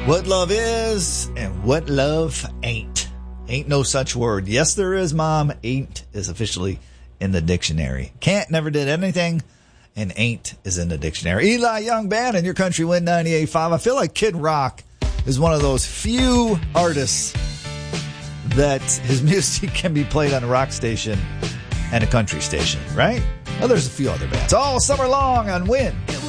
What love is and what love ain't. Ain't no such word. Yes, there is, Mom. Ain't is officially in the dictionary. Can't, never did anything, and ain't is in the dictionary. Eli Young Band and Your Country Win 98.5. I feel like Kid Rock is one of those few artists that his music can be played on a rock station and a country station, right? Well, there's a few other bands. All summer long on Win.